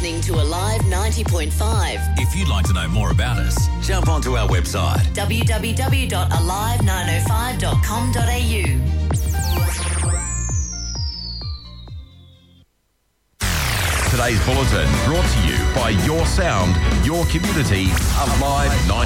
listening to Alive 90.5. If you'd like to know more about us, jump onto our website www.alive905.com.au. Today's bulletin brought to you by Your Sound, Your Community, Alive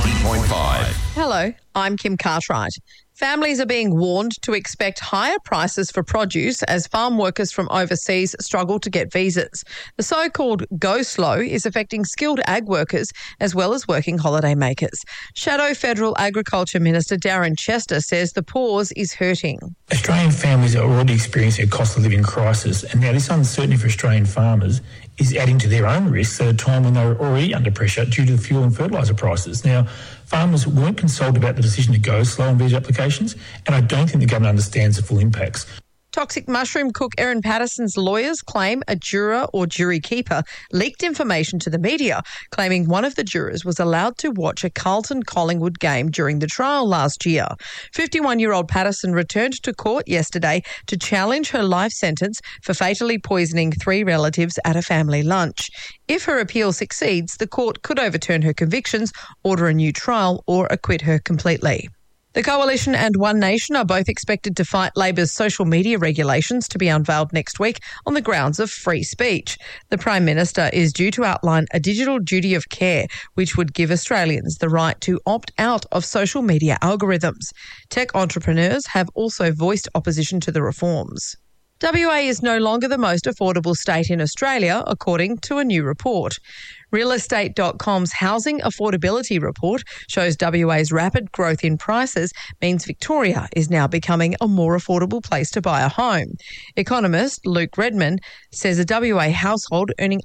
90.5. Hello, I'm Kim Cartwright. Families are being warned to expect higher prices for produce as farm workers from overseas struggle to get visas. The so-called go slow is affecting skilled ag workers as well as working holiday makers. Shadow Federal Agriculture Minister Darren Chester says the pause is hurting. Australian families are already experiencing a cost of living crisis, and now this uncertainty for Australian farmers is adding to their own risks at a time when they're already under pressure due to the fuel and fertiliser prices. Now, farmers weren't consulted about the decision to go slow on visa applications, and I don't think the government understands the full impacts. Toxic mushroom cook Erin Patterson's lawyers claim a juror or jury keeper leaked information to the media, claiming one of the jurors was allowed to watch a Carlton-Collingwood game during the trial last year. 51-year-old Patterson returned to court yesterday to challenge her life sentence for fatally poisoning 3 relatives at a family lunch. If her appeal succeeds, the court could overturn her convictions, order a new trial, or acquit her completely. The Coalition and One Nation are both expected to fight Labor's social media regulations to be unveiled next week on the grounds of free speech. The Prime Minister is due to outline a digital duty of care, which would give Australians the right to opt out of social media algorithms. Tech entrepreneurs have also voiced opposition to the reforms. WA is no longer the most affordable state in Australia, according to a new report. Realestate.com's Housing Affordability Report shows WA's rapid growth in prices means Victoria is now becoming a more affordable place to buy a home. Economist Luke Redman says a WA household earning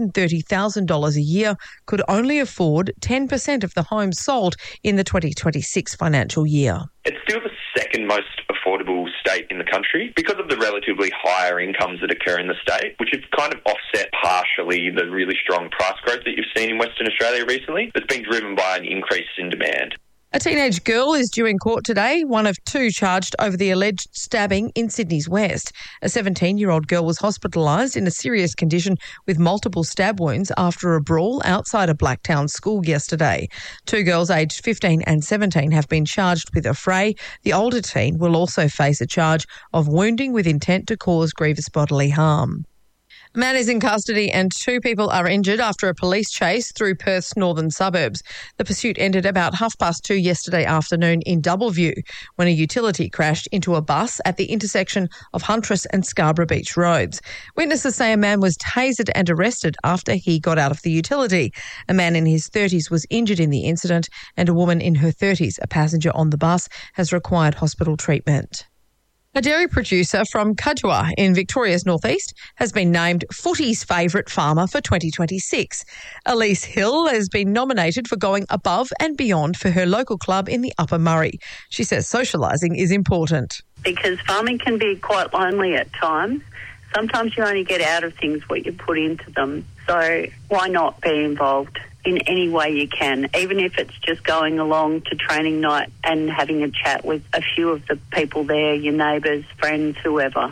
$130,000 a year could only afford 10% of the homes sold in the 2026 financial year. It's still the second most affordable state in the country because of the relatively higher incomes that occur in the state, which have kind of offset partially the really strong price growth that you've seen in Western Australia recently. That's been driven by an increase in demand. A teenage girl is due in court today, one of 2 charged over the alleged stabbing in Sydney's West. A 17-year-old girl was hospitalised in a serious condition with multiple stab wounds after a brawl outside a Blacktown school yesterday. 2 girls aged 15 and 17 have been charged with affray. The older teen will also face a charge of wounding with intent to cause grievous bodily harm. A man is in custody and 2 people are injured after a police chase through Perth's northern suburbs. The pursuit ended about 2:30 yesterday afternoon in Doubleview when a utility crashed into a bus at the intersection of Huntress and Scarborough Beach roads. Witnesses say a man was tasered and arrested after he got out of the utility. A man in his 30s was injured in the incident and a woman in her 30s, a passenger on the bus, has required hospital treatment. A dairy producer from Cudgewa in Victoria's northeast has been named Footy's favourite farmer for 2026. Elise Hill has been nominated for going above and beyond for her local club in the Upper Murray. She says socialising is important. Because farming can be quite lonely at times. Sometimes you only get out of things what you put into them. So why not be involved in any way you can, even if it's just going along to training night and having a chat with a few of the people there, your neighbours, friends, whoever.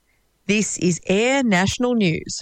This is Air National News.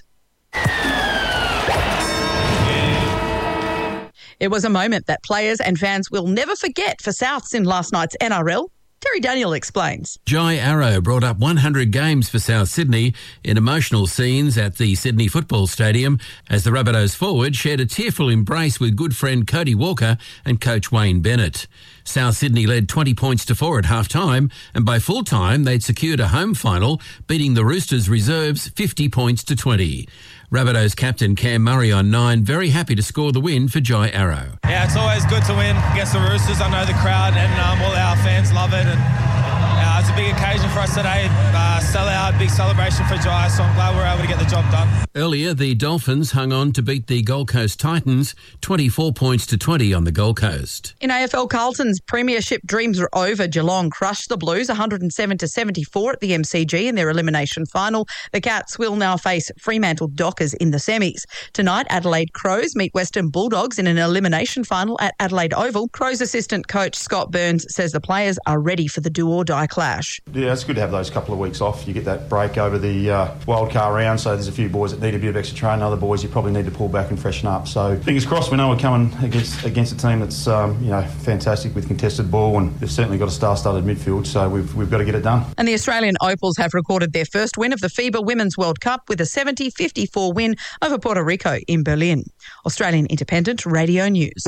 It was a moment that players and fans will never forget for Souths in last night's NRL. Terry Daniel explains. Jai Arrow brought up 100 games for South Sydney in emotional scenes at the Sydney Football Stadium as the Rabbitohs forward shared a tearful embrace with good friend Cody Walker and coach Wayne Bennett. South Sydney led 20-4 at half-time, and by full-time they'd secured a home final, beating the Roosters' reserves 50-20. Rabbitohs captain Cam Murray on 9, very happy to score the win for Jai Arrow. Yeah, it's always good to win against the Roosters. I know the crowd and all our fans love it, and it's a big occasion for us today. Sell-out, big celebration for Jai, so I'm glad we're able to get the job done. Earlier, the Dolphins hung on to beat the Gold Coast Titans 24-20 on the Gold Coast. In AFL, Carlton's premiership dreams are over. Geelong crushed the Blues 107-74 at the MCG in their elimination final. The Cats will now face Fremantle Dockers in the semis. Tonight, Adelaide Crows meet Western Bulldogs in an elimination final at Adelaide Oval. Crows assistant coach Scott Burns says the players are ready for the do-or-die clash. Nash. Yeah, it's good to have those couple of weeks off. You get that break over the wildcard round, so there's a few boys that need a bit of extra training. Other boys you probably need to pull back and freshen up. So fingers crossed. We know we're coming against a team that's fantastic with contested ball, and they've certainly got a star-studded midfield. So we've got to get it done. And the Australian Opals have recorded their first win of the FIBA Women's World Cup with a 70-54 win over Puerto Rico in Berlin. Australian Independent Radio News.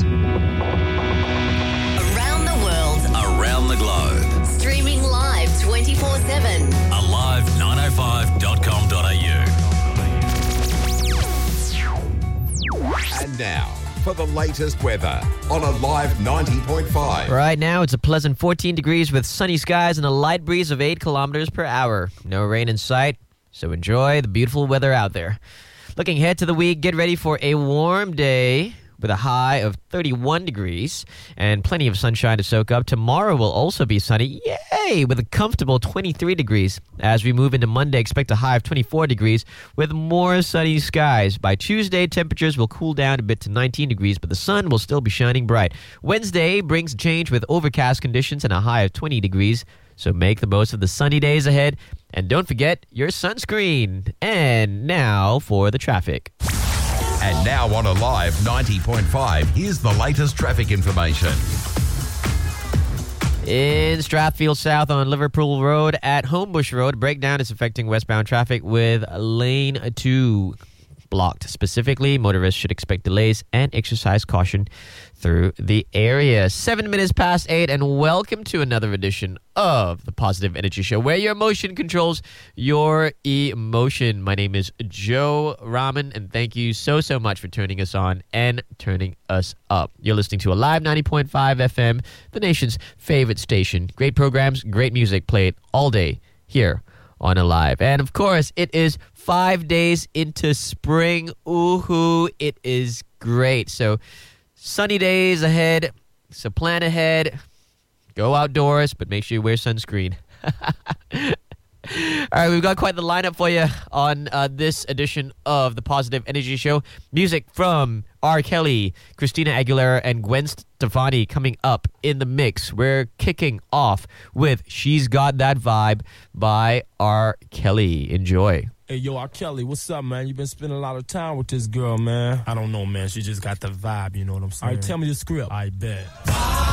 Around the world, Around the globe. streaming live 24/7. Alive905.com.au. And now, for the latest weather on Alive 90.5. Right now, it's a pleasant 14 degrees with sunny skies and a light breeze of 8 kilometers per hour. No rain in sight, so enjoy the beautiful weather out there. Looking ahead to the week, get ready for a warm day with a high of 31 degrees and plenty of sunshine to soak up. Tomorrow will also be sunny, yay, with a comfortable 23 degrees. As we move into Monday, expect a high of 24 degrees with more sunny skies. By Tuesday, temperatures will cool down a bit to 19 degrees, but the sun will still be shining bright. Wednesday brings a change with overcast conditions and a high of 20 degrees. So make the most of the sunny days ahead. And don't forget your sunscreen. And now for the traffic. And now on Alive 90.5, here's the latest traffic information. In Strathfield South on Liverpool Road at Homebush Road, breakdown is affecting westbound traffic with lane 2 blocked. Specifically, motorists should expect delays and exercise caution through the area. 7 minutes past 8, and welcome to another edition of the Positive Energy Show, where your emotion controls your emotion. My name is Joe Rahman, and thank you so much for turning us on and turning us up. You're listening to Alive 90.5 FM, the nation's favorite station. Great programs, great music played all day here on Alive. And of course, it is 5 days into spring. Ooh, it is great. So sunny days ahead. So plan ahead. Go outdoors, but make sure you wear sunscreen. All right, we've got quite the lineup for you on this edition of the Positive Energy Show. Music from R. Kelly, Christina Aguilera, and Gwen Stefani coming up in the mix. We're kicking off with She's Got That Vibe by R. Kelly. Enjoy. Hey, yo, R. Kelly, what's up, man? You been spending a lot of time with this girl, man. I don't know, man. She just got the vibe, you know what I'm saying? All right, tell me the script. I bet.